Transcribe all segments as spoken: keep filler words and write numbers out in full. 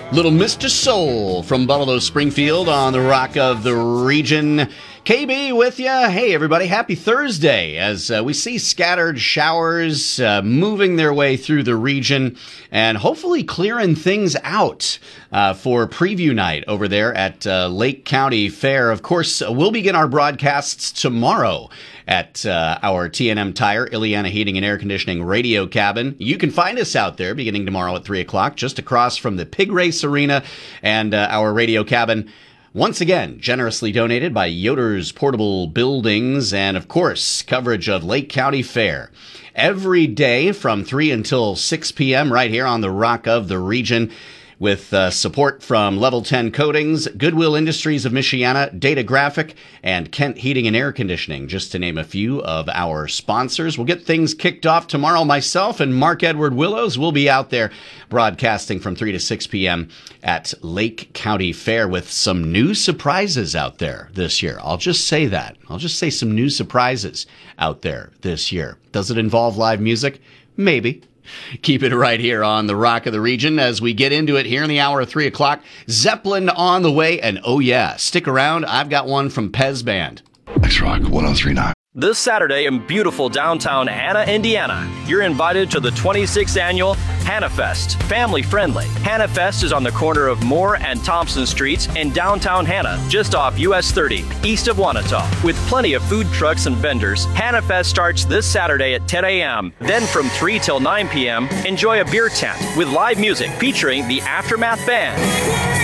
Little Mister Soul from Buffalo Springfield on the Rock of the Region. K B with you. Hey, everybody. Happy Thursday as uh, we see scattered showers uh, moving their way through the region and hopefully clearing things out uh, for preview night over there at uh, Lake County Fair. Of course, we'll begin our broadcasts tomorrow at uh, our T N M Tire, Illiana Heating and Air Conditioning radio cabin. You can find us out there beginning tomorrow at three o'clock, just across from the Pig Race Arena and uh, our radio cabin. Once again, generously donated by Yoder's Portable Buildings and, of course, coverage of Lake County Fair. Every day from three until six p.m. right here on the Rock of the Region. With uh, support from Level ten Coatings, Goodwill Industries of Michiana, Data Graphic, and Kent Heating and Air Conditioning, just to name a few of our sponsors. We'll get things kicked off tomorrow. Myself and Mark Edward Willows will be out there broadcasting from three to six p.m. at Lake County Fair with some new surprises out there this year. I'll just say that. I'll just say some new surprises out there this year. Does it involve live music? Maybe. Keep it right here on the Rock of the Region as we get into it here in the hour of three o'clock. Zeppelin on the way, and oh yeah, stick around. I've got one from Pez Band. X-Rock one oh three point nine. This Saturday in beautiful downtown Hanna, Indiana, you're invited to the twenty-sixth Annual Hanna Fest. Family friendly. Hanna Fest is on the corner of Moore and Thompson Streets in downtown Hanna, just off U S thirty, east of Wanata. With plenty of food trucks and vendors, Hanna Fest starts this Saturday at ten a.m. Then from three till nine p.m., enjoy a beer tent with live music featuring the Aftermath Band.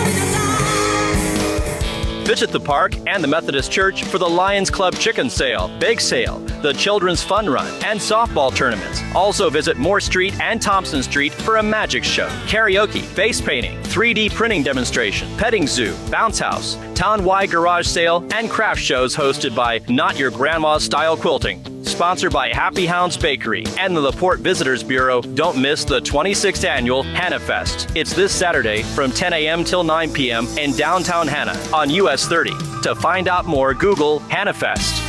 Visit the park and the Methodist Church for the Lions Club Chicken Sale, Bake Sale, the Children's Fun Run, and softball tournaments. Also visit Moore Street and Thompson Street for a magic show, karaoke, face painting, three D printing demonstration, petting zoo, bounce house, town-wide garage sale, and craft shows hosted by Not Your Grandma's Style Quilting. Sponsored by Happy Hounds Bakery and the LaPorte Visitors Bureau. Don't miss the twenty-sixth Annual Hanna Fest. It's this Saturday from ten a.m. till nine p.m. in downtown Hanna on U S thirty. To find out more, Google Hanna Fest.